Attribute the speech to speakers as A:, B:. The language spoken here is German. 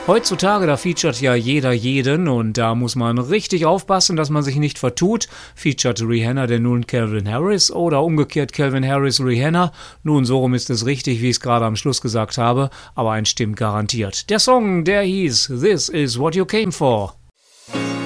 A: Heutzutage, da featuret ja jeder jeden und da muss man richtig aufpassen, dass man sich nicht vertut. Featuret Rihanna denn nun Calvin Harris oder umgekehrt Calvin Harris Rihanna? Nun, so rum ist es richtig, wie ich es gerade am Schluss gesagt habe, aber eins stimmt garantiert. Der Song, der hieß This Is What You Came For.